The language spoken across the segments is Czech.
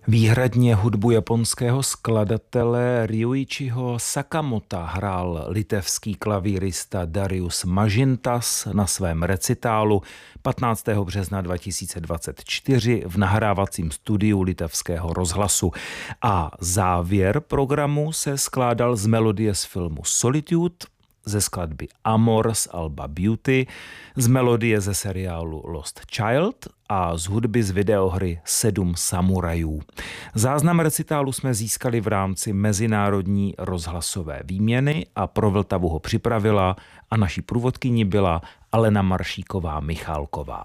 Výhradně hudbu japonského skladatele Ryuichiho Sakamota hrál litevský klavírista Darius Mažintas na svém recitálu 15. března 2024 v nahrávacím studiu Litevského rozhlasu. A závěr programu se skládal z melodie z filmu Solitude, ze skladby Amor z alba Beauty, z melodie ze seriálu Lost Child a z hudby z videohry 7 samurajů. Záznam recitálu jsme získali v rámci mezinárodní rozhlasové výměny a pro Vltavu ho připravila a naší průvodkyní byla Alena Maršíková-Michálková.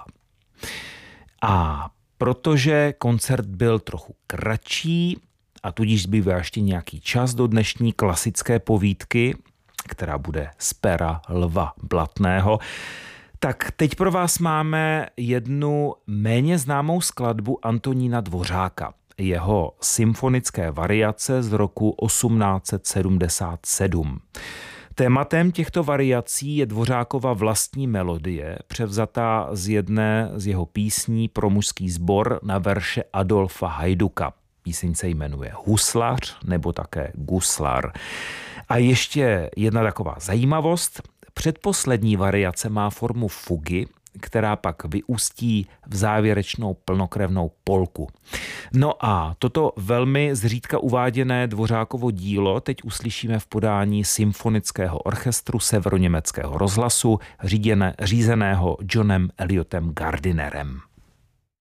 A protože koncert byl trochu kratší a tudíž zbývá ještě nějaký čas do dnešní klasické povídky, která bude z pera Lva Blatného, tak teď pro vás máme jednu méně známou skladbu Antonína Dvořáka. Jeho symfonické variace z roku 1877. Tématem těchto variací je Dvořákova vlastní melodie, převzatá z jedné z jeho písní pro mužský sbor na verše Adolfa Hajduka. Píseň se jmenuje Huslař nebo také Guslar. A ještě jedna taková zajímavost. Předposlední variace má formu fugy, která pak vyústí v závěrečnou plnokrevnou polku. No a toto velmi zřídka uváděné Dvořákovo dílo teď uslyšíme v podání symfonického orchestru Severoněmeckého rozhlasu, řízeného Johnem Elliotem Gardinerem.